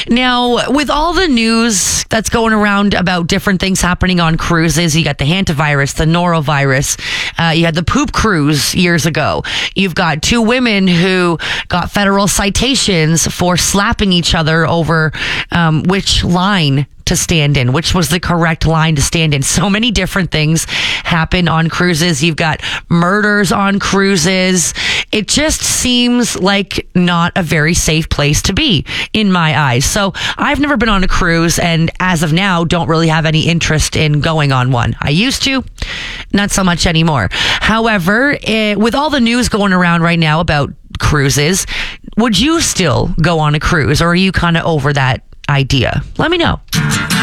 Now, with all the news that's going around about different things happening on cruises, you got the hantavirus, the norovirus, you had the poop cruise years ago. You've got two women who got federal citations for slapping each other over which line to stand in, which was the correct line to stand in. So many different things happen on cruises. You've got murders on cruises. It just seems like not a very safe place to be in my eyes. So I've never been on a cruise, and as of now, don't really have any interest in going on one. I used to, not so much anymore. However, with all the news going around right now about cruises, would you still go on a cruise, or are you kind of over that idea? Let me know.